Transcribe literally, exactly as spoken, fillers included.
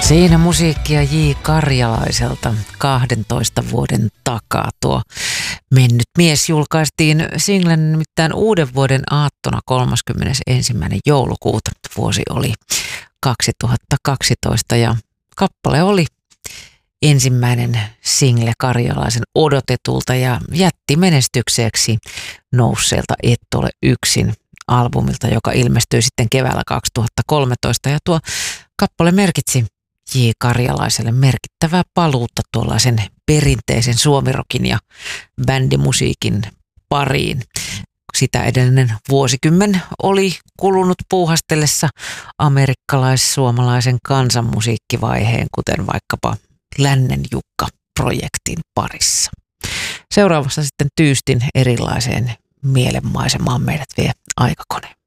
Siinä musiikkia J. Karjalaiselta kahdentoista vuoden takaa. Tuo Mennyt mies julkaistiin singlen nimittäin uuden vuoden aattona kolmaskymmenesensimmäinen joulukuuta. Vuosi oli kaksituhattakaksitoista ja kappale oli ensimmäinen single Karjalaisen odotetulta ja jätti menestykseksi nousseelta Et ole yksin -albumilta, joka ilmestyi sitten keväällä kaksituhattakolmetoista. Ja tuo kappale merkitsi J. Karjalaiselle merkittävää paluutta tuollaisen perinteisen suomirokin ja bändimusiikin pariin. Sitä edellinen vuosikymmen oli kulunut puuhastellessa amerikkalais-suomalaisen kansanmusiikkivaiheen, kuten vaikkapa Lännen Jukka-projektin parissa. Seuraavassa sitten tyystin erilaiseen mielenmaisemaan meidät vie aikakone.